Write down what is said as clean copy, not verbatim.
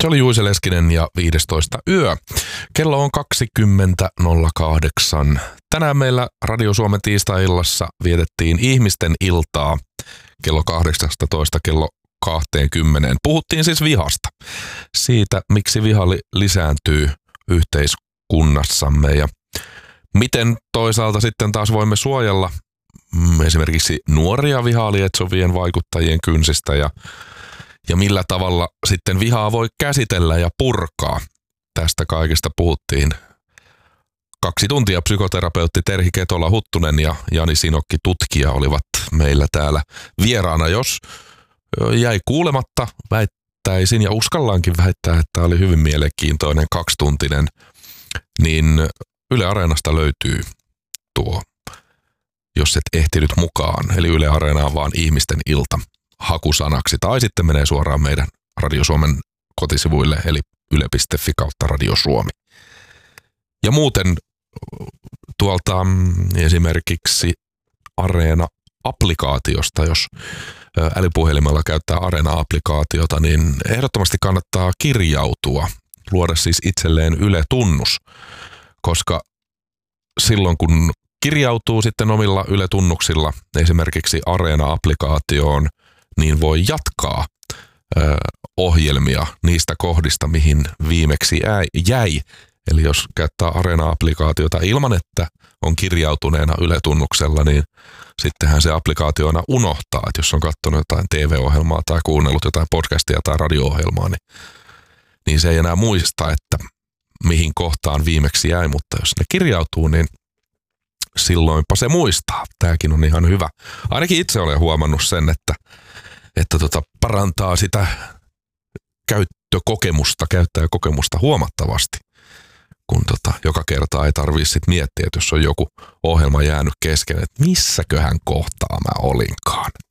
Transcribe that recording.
Se oli Juise Leskinen ja 15 yö. Kello on 20.08. Tänään meillä Radio Suomen tiistai-illassa vietettiin ihmisten iltaa kello 18 kello 20. Puhuttiin siis vihasta. Siitä, miksi viha lisääntyy yhteiskunnassamme ja miten toisaalta sitten taas voimme suojella esimerkiksi nuoria vihaa lietsovien vaikuttajien kynsistä ja millä tavalla sitten vihaa voi käsitellä ja purkaa. Tästä kaikesta puhuttiin 2 tuntia. Psykoterapeutti Terhi Ketola-Huttunen ja Jani Sinokki tutkija olivat meillä täällä vieraana. Jos jäi kuulematta, väittäisin ja uskallaankin väittää, että oli hyvin mielenkiintoinen 2-tuntinen, niin Yle Areenasta löytyy tuo, jos et ehtinyt mukaan. Eli Yle Areena on vaan ihmisten ilta hakusanaksi, tai sitten menee suoraan meidän Radio Suomen kotisivuille, eli yle.fi/Radio Suomi. Ja muuten tuolta esimerkiksi Areena-applikaatiosta, jos älypuhelimella käyttää Areena-applikaatiota, niin ehdottomasti kannattaa kirjautua, luoda siis itselleen Yle-tunnus, koska silloin kun kirjautuu sitten omilla Yle-tunnuksilla esimerkiksi Areena-applikaatioon, niin voi jatkaa ohjelmia niistä kohdista, mihin viimeksi jäi. Eli jos käyttää Areena-applikaatiota ilman, että on kirjautuneena Yle-tunnuksella, niin sittenhän se applikaatio aina unohtaa, että jos on katsonut jotain TV-ohjelmaa tai kuunnellut jotain podcastia tai radio-ohjelmaa, niin se ei enää muista, että mihin kohtaan viimeksi jäi, mutta jos ne kirjautuu, niin silloinpa se muistaa. Tämäkin on ihan hyvä. Ainakin itse olen huomannut sen, että parantaa sitä käyttäjäkokemusta huomattavasti, kun joka kerta ei tarvitse sit miettiä, että jos on joku ohjelma jäänyt kesken, että missäköhän kohtaa mä olinkaan.